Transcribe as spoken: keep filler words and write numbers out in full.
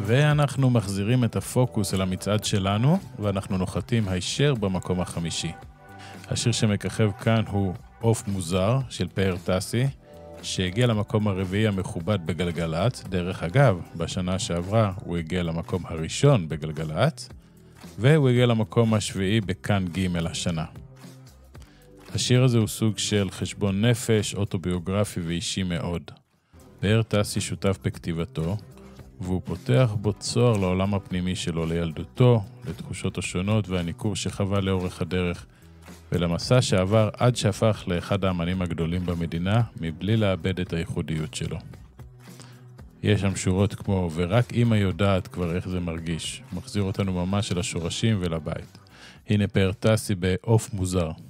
ואנחנו מחזירים את הפוקוס אל המצעד שלנו, ואנחנו נוחתים הישר במקום החמישי. השיר שמככב כאן הוא עוף מוזר של פאר טסי, שהגיע למקום הרביעי המכובד בגלגלת. דרך אגב, בשנה שעברה הוא הגיע למקום הראשון בגלגלת, והוא הגיע למקום השביעי בכאן ג' השנה. השיר הזה הוא סוג של חשבון נפש, אוטוביוגרפי ואישי מאוד. פאר טסי שותף בכתיבתו, והוא פותח בו צוהר לעולם הפנימי שלו, לילדותו, לתחושות השונות והניכור שחווה לאורך הדרך, ולמסע שעבר עד שהפך לאחד האמנים הגדולים במדינה, מבלי לאבד את הייחודיות שלו. יש שם שורות כמו, ורק אמא יודעת כבר איך זה מרגיש, מחזיר אותנו ממש אל השורשים ולבית. הנה פאר טסי בעוף מוזר.